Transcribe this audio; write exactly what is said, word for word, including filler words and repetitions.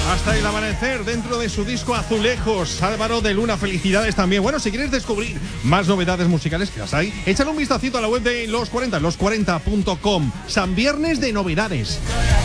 Hasta el amanecer, dentro de su disco Azulejos. Álvaro de Luna, felicidades también. Bueno, si quieres descubrir más novedades musicales, que las hay, échale un vistacito a la web de Los cuarenta, los cuarenta punto com. San Viernes de novedades.